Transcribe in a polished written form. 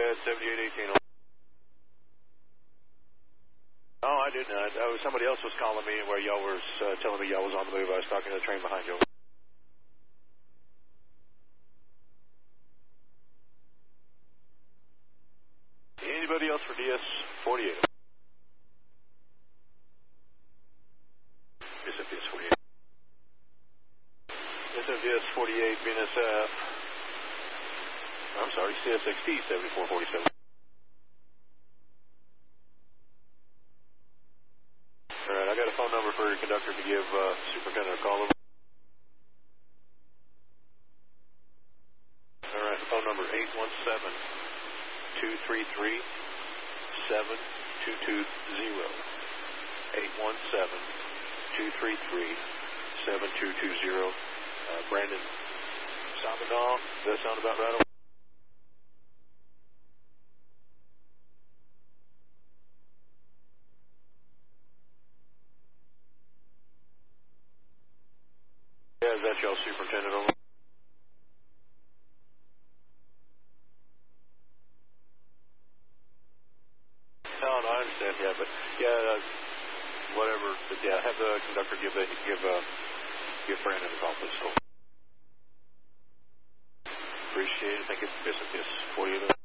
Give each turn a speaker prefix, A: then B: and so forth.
A: ahead, 7818. Oh, I didn't. Somebody else was calling me where y'all was telling me y'all was on the move. I was talking to the train behind you. Anybody else for DS-48? SFDS-48. SFDS-48, BNSF. I'm sorry, CSXT-7447. All right, I got a phone number for your conductor to give Superintendent a call over. All right, phone number 817-233-7220. 817-233-7220. Brandon Sabadon, does that sound about right? Yeah, is that y'all superintendent over? No, I understand, yeah, but whatever, but yeah, have the conductor give Brandon a call, please. Appreciate it. Thank you. Yes, 48.